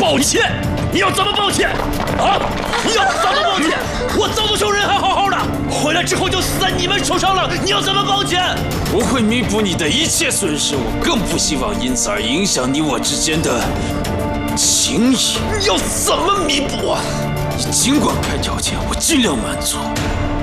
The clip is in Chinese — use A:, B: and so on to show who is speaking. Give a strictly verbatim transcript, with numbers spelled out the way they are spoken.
A: 抱歉？你要怎么抱歉？啊？你要怎么抱歉？我走的时候人还好好的，回来之后就死在你们手上了，你要怎么抱歉？
B: 我会弥补你的一切损失，我更不希望因此而影响你我之间的情谊。
A: 你要怎么弥补啊？
B: 你尽管开条件，我尽量满足。